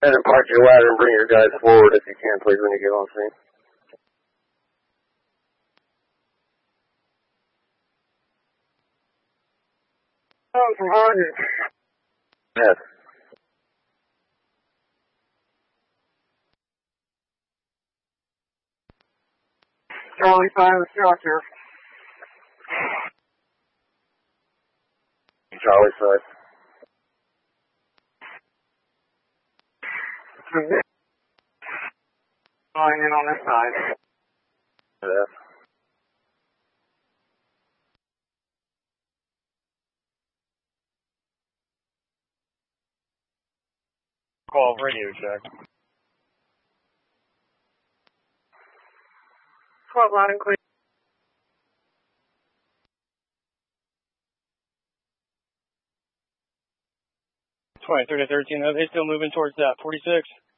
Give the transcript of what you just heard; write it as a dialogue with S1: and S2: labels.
S1: And then park your ladder and bring your guys forward if you can, please, when you get on scene. Oh, from Harden. Yes. Charlie 5 instructor. Charlie 5. Flying in on this side. Yes.
S2: Call radio check.
S1: 12 loud and clear.
S2: 23 to 13, are they still moving towards that 46?